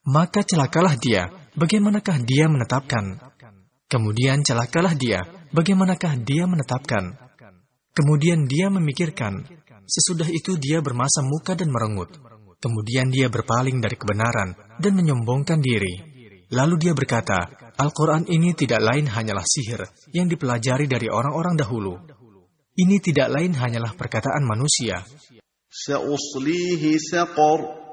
Maka celakalah dia, bagaimanakah dia menetapkan? Kemudian celakalah dia, bagaimanakah dia menetapkan? Kemudian dia memikirkan, sesudah itu dia bermasam muka dan merengut. Kemudian dia berpaling dari kebenaran dan menyombongkan diri. Lalu dia berkata, Al-Quran ini tidak lain hanyalah sihir yang dipelajari dari orang-orang dahulu. Ini tidak lain hanyalah perkataan manusia. سأصليه سقر